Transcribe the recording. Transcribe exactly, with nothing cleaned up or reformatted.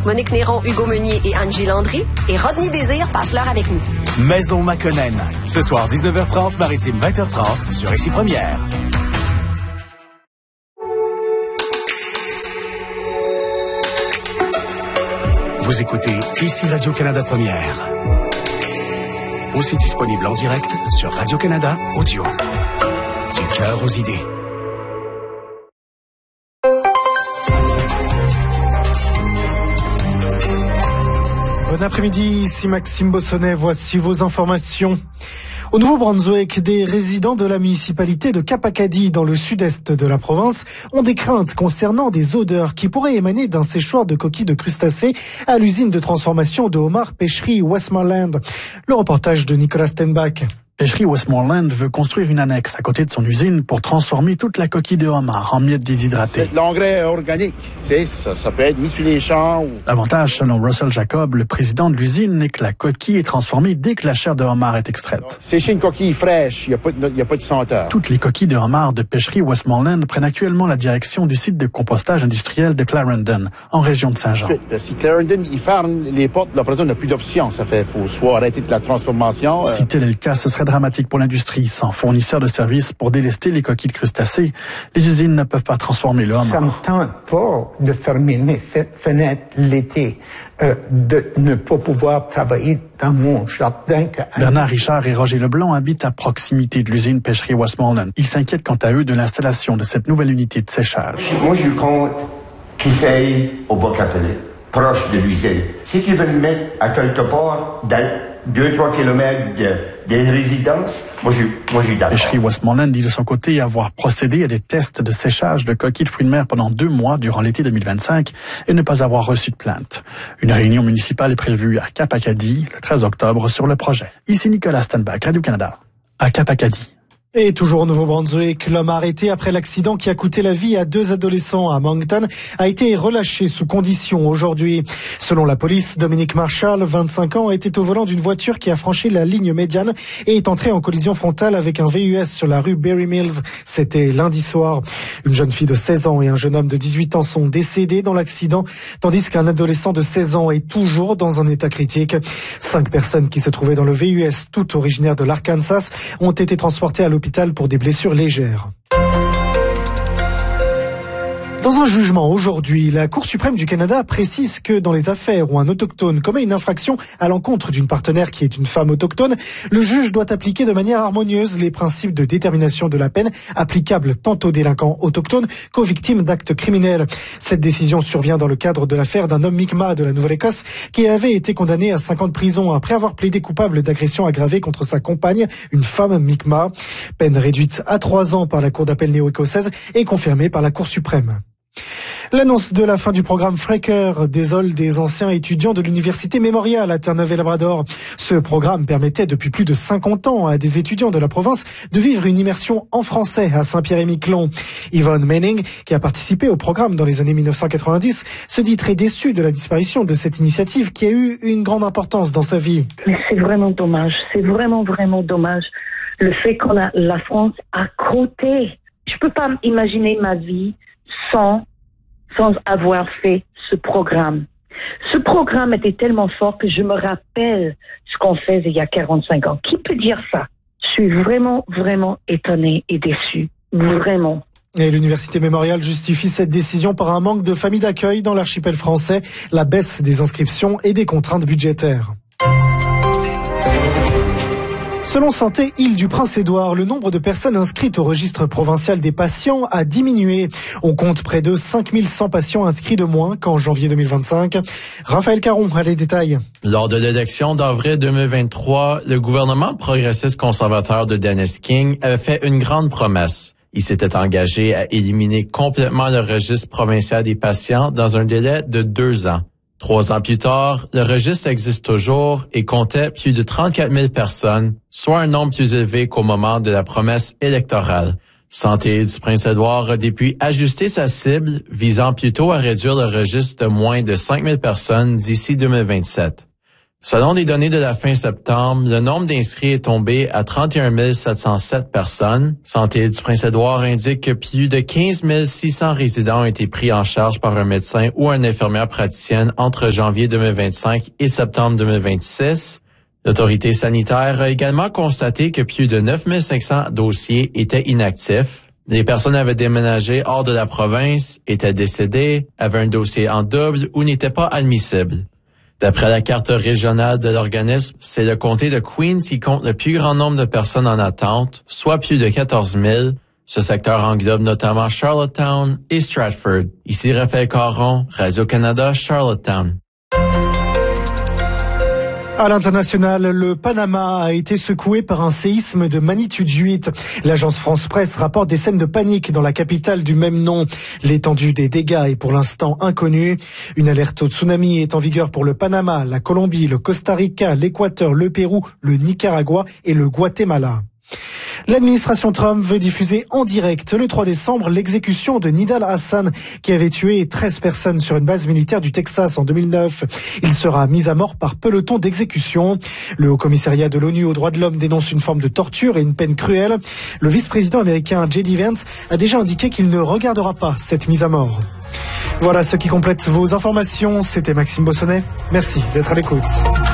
Monique Néron, Hugo Meunier et Angie Landry. Et Rodney Désir passe l'heure avec nous. Maison Maconnen. Ce soir, dix-neuf heures trente, Maritime vingt heures trente, sur Ici Première. Vous écoutez Ici Radio-Canada Première. Aussi disponible en direct sur Radio-Canada Audio. Du cœur aux idées. Bon après-midi, ici Maxime Bossonnet, voici vos informations. Au Nouveau-Brunswick, des résidents de la municipalité de Cap Acadie, dans le sud-est de la province, ont des craintes concernant des odeurs qui pourraient émaner d'un séchoir de coquilles de crustacés à l'usine de transformation de homards pêcherie Westmoreland. Le reportage de Nicolas Stenbach. Pêcherie Westmoreland veut construire une annexe à côté de son usine pour transformer toute la coquille de homard en miettes déshydratées. C'est de l'engrais organique, c'est ça, ça peut être mis sur les champs. Ou... L'avantage, selon Russell Jacob, le président de l'usine, est que la coquille est transformée dès que la chair de homard est extraite. Sécher une coquille fraîche, il n'y a pas de, il y a pas de senteur. Toutes les coquilles de homard de pêcherie Westmoreland prennent actuellement la direction du site de compostage industriel de Clarendon, en région de Saint-Jean. Si Clarendon, ils ferment les portes, la personne n'a plus d'option. Ça fait, faut soit arrêter de la transformation. Euh... Si tel est le cas, ce serait dramatique pour l'industrie. Sans fournisseur de services pour délester les coquilles de crustacés, les usines ne peuvent pas transformer le homard. Ça me tente pas de fermer mes fenêtres l'été, euh, de ne pas pouvoir travailler dans mon jardin. Bernard Richard et Roger Leblanc habitent à proximité de l'usine pêcherie Westmoreland. Ils s'inquiètent quant à eux de l'installation de cette nouvelle unité de séchage. Moi, je compte qu'ils aillent au Bas-Catholique, proche de l'usine. C'est qu'ils veulent mettre à quelque part dans deux trois kilomètres de, des résidences. Moi, je, moi, j'ai d'accord. Pêcherie Westmoreland dit de son côté avoir procédé à des tests de séchage de coquilles de fruits de mer pendant deux mois durant l'été deux mille vingt-cinq et ne pas avoir reçu de plainte. Une réunion municipale est prévue à Cap Acadie le treize octobre sur le projet. Ici Nicolas Stenbach, Radio-Canada, à Cap Acadie. Et toujours au Nouveau-Brunswick, l'homme arrêté après l'accident qui a coûté la vie à deux adolescents à Moncton a été relâché sous condition aujourd'hui. Selon la police, Dominique Marshall, vingt-cinq ans, était au volant d'une voiture qui a franchi la ligne médiane et est entré en collision frontale avec un V U S sur la rue Berry Mills. C'était lundi soir. Une jeune fille de seize ans et un jeune homme de dix-huit ans sont décédés dans l'accident, tandis qu'un adolescent de seize ans est toujours dans un état critique. Cinq personnes qui se trouvaient dans le V U S, toutes originaires de l'Arkansas, ont été transportées à l'hôpital pour des blessures légères. Dans un jugement aujourd'hui, la Cour suprême du Canada précise que dans les affaires où un autochtone commet une infraction à l'encontre d'une partenaire qui est une femme autochtone, le juge doit appliquer de manière harmonieuse les principes de détermination de la peine applicables tant aux délinquants autochtones qu'aux victimes d'actes criminels. Cette décision survient dans le cadre de l'affaire d'un homme Mi'kmaq de la Nouvelle-Écosse qui avait été condamné à cinq ans de prison après avoir plaidé coupable d'agression aggravée contre sa compagne, une femme Mi'kmaq. Peine réduite à trois ans par la Cour d'appel néo-écossaise et confirmée par la Cour suprême. L'annonce de la fin du programme Fraker désole des anciens étudiants de l'Université Mémorial à Terre-Neuve et Labrador. Ce programme permettait depuis plus de cinquante ans à des étudiants de la province de vivre une immersion en français à Saint-Pierre-et-Miquelon. Yvonne Manning, qui a participé au programme dans les années mille neuf cent quatre-vingt-dix, se dit très déçue de la disparition de cette initiative qui a eu une grande importance dans sa vie. Mais c'est vraiment dommage, c'est vraiment, vraiment dommage. Le fait qu'on a la France à côté. Je peux pas imaginer ma vie sans sans avoir fait ce programme. Ce programme était tellement fort que je me rappelle ce qu'on faisait il y a quarante-cinq ans. Qui peut dire ça? Je suis vraiment, vraiment étonnée et déçue. Vraiment. Et l'Université Mémorial justifie cette décision par un manque de familles d'accueil dans l'archipel français, la baisse des inscriptions et des contraintes budgétaires. Selon Santé Île-du-Prince-Édouard, le nombre de personnes inscrites au registre provincial des patients a diminué. On compte près de cinq mille cent patients inscrits de moins qu'en janvier deux mille vingt-cinq. Raphaël Caron a les détails. Lors de l'élection d'avril deux mille vingt-trois, le gouvernement progressiste conservateur de Dennis King avait fait une grande promesse. Il s'était engagé à éliminer complètement le registre provincial des patients dans un délai de deux ans. Trois ans plus tard, le registre existe toujours et comptait plus de trente-quatre mille personnes, soit un nombre plus élevé qu'au moment de la promesse électorale. Santé du Prince-Édouard a depuis ajusté sa cible, visant plutôt à réduire le registre de moins de cinq mille personnes d'ici deux mille vingt-sept. Selon les données de la fin septembre, le nombre d'inscrits est tombé à trente et un mille sept cent sept personnes. Santé du Prince-Édouard indique que plus de quinze mille six cents résidents ont été pris en charge par un médecin ou une infirmière praticienne entre janvier deux mille vingt-cinq et septembre deux mille vingt-six. L'autorité sanitaire a également constaté que plus de neuf mille cinq cents dossiers étaient inactifs. Les personnes avaient déménagé hors de la province, étaient décédées, avaient un dossier en double ou n'étaient pas admissibles. D'après la carte régionale de l'organisme, c'est le comté de Queens qui compte le plus grand nombre de personnes en attente, soit plus de quatorze mille. Ce secteur englobe notamment Charlottetown et Stratford. Ici Raphaël Caron, Radio-Canada, Charlottetown. À l'international, le Panama a été secoué par un séisme de magnitude huit. L'agence France-Presse rapporte des scènes de panique dans la capitale du même nom. L'étendue des dégâts est pour l'instant inconnue. Une alerte au tsunami est en vigueur pour le Panama, la Colombie, le Costa Rica, l'Équateur, le Pérou, le Nicaragua et le Guatemala. L'administration Trump veut diffuser en direct le trois décembre l'exécution de Nidal Hassan qui avait tué treize personnes sur une base militaire du Texas en deux mille neuf. Il sera mis à mort par peloton d'exécution. Le Haut-Commissariat de l'ONU aux droits de l'homme dénonce une forme de torture et une peine cruelle. Le vice-président américain J D Vance a déjà indiqué qu'il ne regardera pas cette mise à mort. Voilà ce qui complète vos informations. C'était Maxime Bossonnet. Merci d'être à l'écoute.